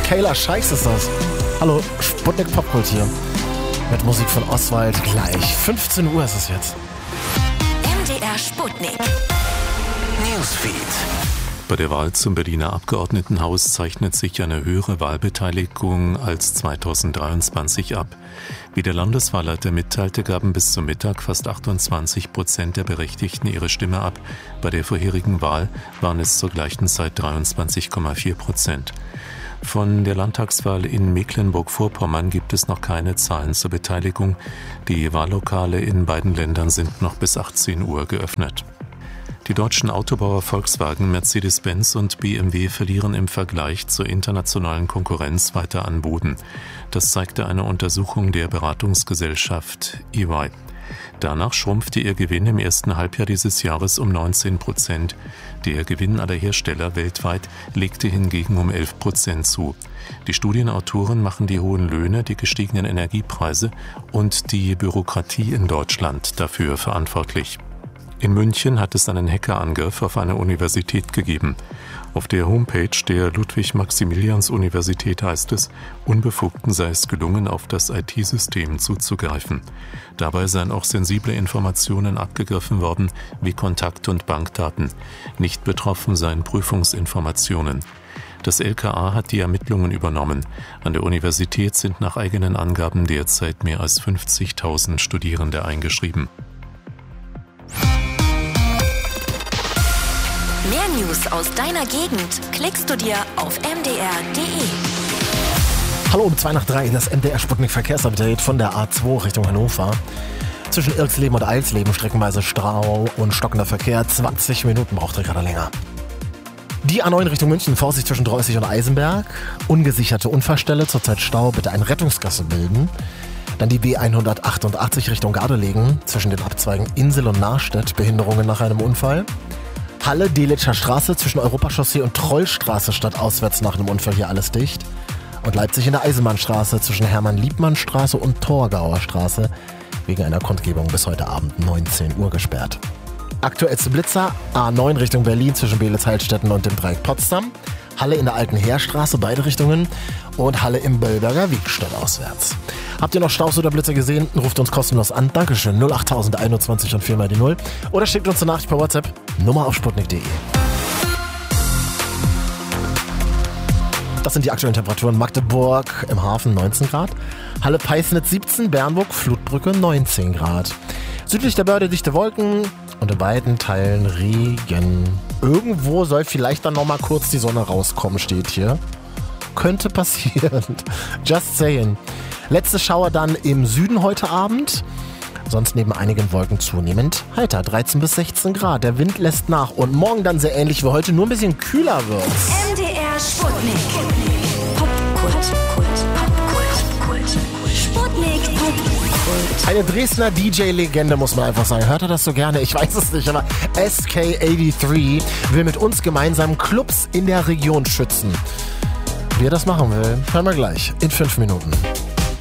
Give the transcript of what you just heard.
Kayla Scheiß ist das. Hallo, Sputnik Popkultur. Mit Musik von Oswald gleich. 15 Uhr ist es jetzt. MDR Sputnik. Newsfeed. Bei der Wahl zum Berliner Abgeordnetenhaus zeichnet sich eine höhere Wahlbeteiligung als 2023 ab. Wie der Landeswahlleiter mitteilte, gaben bis zum Mittag fast 28% der Berechtigten ihre Stimme ab. Bei der vorherigen Wahl waren es zur gleichen Zeit 23,4%. Von der Landtagswahl in Mecklenburg-Vorpommern gibt es noch keine Zahlen zur Beteiligung. Die Wahllokale in beiden Ländern sind noch bis 18 Uhr geöffnet. Die deutschen Autobauer Volkswagen, Mercedes-Benz und BMW verlieren im Vergleich zur internationalen Konkurrenz weiter an Boden. Das zeigte eine Untersuchung der Beratungsgesellschaft EY. Danach schrumpfte ihr Gewinn im ersten Halbjahr dieses Jahres um 19%. Der Gewinn aller Hersteller weltweit legte hingegen um 11% zu. Die Studienautoren machen die hohen Löhne, die gestiegenen Energiepreise und die Bürokratie in Deutschland dafür verantwortlich. In München hat es einen Hackerangriff auf eine Universität gegeben. Auf der Homepage der Ludwig-Maximilians-Universität heißt es, Unbefugten sei es gelungen, auf das IT-System zuzugreifen. Dabei seien auch sensible Informationen abgegriffen worden, wie Kontakt- und Bankdaten. Nicht betroffen seien Prüfungsinformationen. Das LKA hat die Ermittlungen übernommen. An der Universität sind nach eigenen Angaben derzeit mehr als 50.000 Studierende eingeschrieben. Mehr News aus deiner Gegend klickst du dir auf mdr.de. Hallo, um 2:03, das MDR Sputnik Verkehrsupdate von der A2 Richtung Hannover. Zwischen Irksleben und Eilsleben streckenweise Stau und stockender Verkehr. 20 Minuten braucht ihr gerade länger. Die A9 Richtung München, Vorsicht zwischen Dreußig und Eisenberg. Ungesicherte Unfallstelle, zurzeit Stau, bitte eine Rettungsgasse bilden. Dann die B188 Richtung Gardelegen, zwischen den Abzweigen Insel und Nahrstedt, Behinderungen nach einem Unfall. Halle, Delitzscher Straße, zwischen Europachaussee und Trollstraße stadtauswärts nach einem Unfall hier alles dicht. Und Leipzig in der Eisenbahnstraße zwischen Hermann-Liebmann-Straße und Torgauer Straße wegen einer Kundgebung bis heute Abend 19 Uhr gesperrt. Aktuellste Blitzer, A9 Richtung Berlin zwischen Beelitz-Heilstätten und dem Dreieck Potsdam. Halle in der Alten Heerstraße, beide Richtungen. Und Halle im Böllberger Weg stadtauswärts. Habt ihr noch Staus oder Blitzer gesehen? Ruft uns kostenlos an. Dankeschön. 08021 und 4 mal die 0. Oder schickt uns eine Nachricht per WhatsApp. Nummer auf sputnik.de. Das sind die aktuellen Temperaturen. Magdeburg im Hafen 19 Grad. Halle Peisnitz 17, Bernburg, Flutbrücke 19 Grad. Südlich der Börde dichte Wolken und in beiden Teilen Regen. Irgendwo soll vielleicht dann nochmal kurz die Sonne rauskommen, steht hier. Könnte passieren. Just saying. Letzte Schauer dann im Süden heute Abend. Sonst neben einigen Wolken zunehmend heiter. 13 bis 16 Grad. Der Wind lässt nach. Und morgen dann sehr ähnlich wie heute, nur ein bisschen kühler wird's. MDR Sputnik. Popkult. Sputnik Popkult. Eine Dresdner DJ-Legende, muss man einfach sagen. Hört er das so gerne? Ich weiß es nicht, aber SK83 will mit uns gemeinsam Clubs in der Region schützen. Wie er das machen will, hören wir gleich in 5 Minuten.